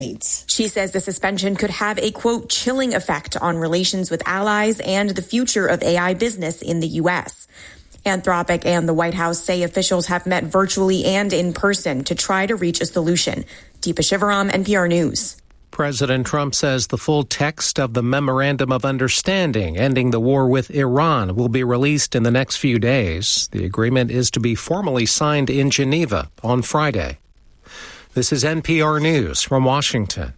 She says the suspension could have a, quote, chilling effect on relations with allies and the future of AI business in the U.S. Anthropic and the White House say officials have met virtually and in person to try to reach a solution. Deepa Shivaram, NPR News. President Trump says the full text of the Memorandum of Understanding ending the war with Iran will be released in the next few days. The agreement is to be formally signed in Geneva on Friday. This is NPR News from Washington.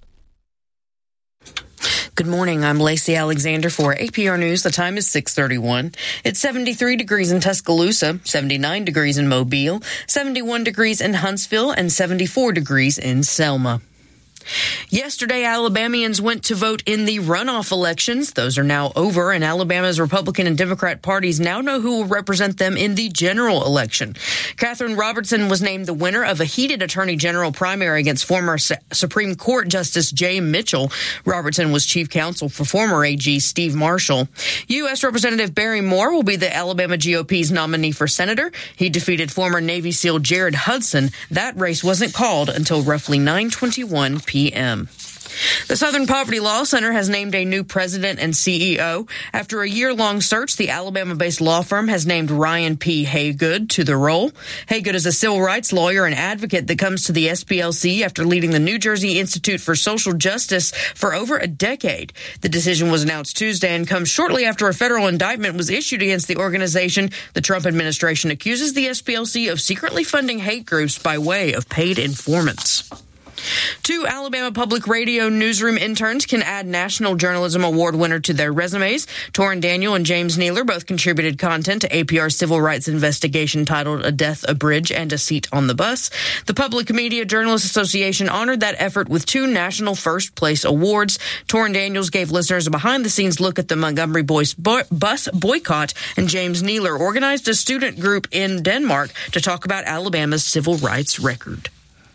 Good morning. I'm Lacey Alexander for APR News. The time is 6:31. It's 73 degrees in Tuscaloosa, 79 degrees in Mobile, 71 degrees in Huntsville, and 74 degrees in Selma. Yesterday, Alabamians went to vote in the runoff elections. Those are now over, and Alabama's Republican and Democrat parties now know who will represent them in the general election. Catherine Robertson was named the winner of a heated attorney general primary against former Supreme Court Justice Jay Mitchell. Robertson was chief counsel for former AG Steve Marshall. U.S. Representative Barry Moore will be the Alabama GOP's nominee for senator. He defeated former Navy SEAL Jared Hudson. That race wasn't called until roughly 9:21 p.m. The Southern Poverty Law Center has named a new president and CEO. After a year-long search, the Alabama-based law firm has named Ryan P. Haygood to the role. Haygood is a civil rights lawyer and advocate that comes to the SPLC after leading the New Jersey Institute for Social Justice for over a decade. The decision was announced Tuesday and comes shortly after a federal indictment was issued against the organization. The Trump administration accuses the SPLC of secretly funding hate groups by way of paid informants. 2 Alabama Public Radio newsroom interns can add National Journalism Award winner to their resumes. Torrin Daniel and James Nealer both contributed content to APR's civil rights investigation titled A Death, a Bridge, and a Seat on the Bus. The Public Media Journalists Association honored that effort with 2 national first place awards. Torrin Daniels gave listeners a behind-the-scenes look at the Montgomery bus boycott, and James Nealer organized a student group in Denmark to talk about Alabama's civil rights record.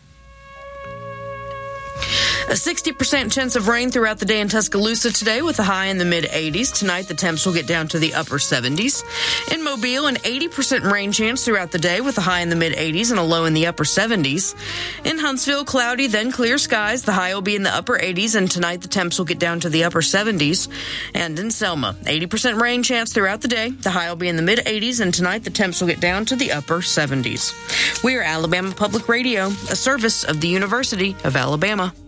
A 60% chance of rain throughout the day in Tuscaloosa today with a high in the mid-80s. Tonight, the temps will get down to the upper 70s. In Mobile, an 80% rain chance throughout the day with a high in the mid-80s and a low in the upper 70s. In Huntsville, cloudy, then clear skies. The high will be in the upper 80s, and tonight the temps will get down to the upper 70s. And in Selma, 80% rain chance throughout the day. The high will be in the mid-80s, and tonight the temps will get down to the upper 70s. We are Alabama Public Radio, a service of the University of Alabama.